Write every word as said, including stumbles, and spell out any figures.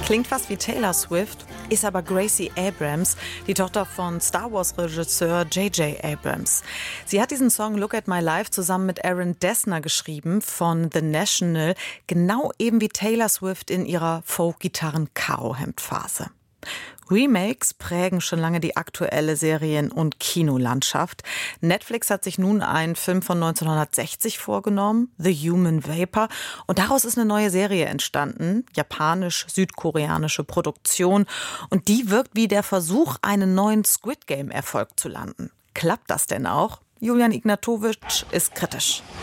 Klingt fast wie Taylor Swift, ist aber Gracie Abrams, die Tochter von Star Wars-Regisseur J J Abrams. Sie hat diesen Song Look at My Life zusammen mit Aaron Dessner geschrieben von The National, genau eben wie Taylor Swift in ihrer Folk-Gitarren-Karo-Hemd-Phase. Remakes prägen schon lange die aktuelle Serien- und Kinolandschaft. Netflix hat sich nun einen Film von neunzehnhundertsechzig vorgenommen, The Human Vapor. Und daraus ist eine neue Serie entstanden, japanisch-südkoreanische Produktion. Und die wirkt wie der Versuch, einen neuen Squid Game-Erfolg zu landen. Klappt das denn auch? Julian Ignatowitsch ist kritisch.